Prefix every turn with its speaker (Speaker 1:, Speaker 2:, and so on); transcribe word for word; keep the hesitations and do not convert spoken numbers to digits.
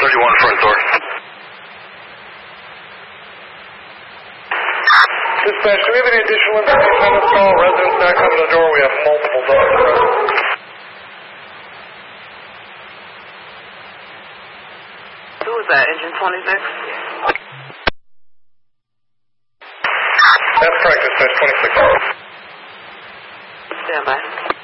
Speaker 1: thirty-one front door.
Speaker 2: Dispatch, do we have any additional information on this call? Residents not coming to the door. We have multiple dogs around.
Speaker 3: Who was that? Engine twenty-six?
Speaker 2: That's correct, dispatch twenty-six.
Speaker 3: Stand by.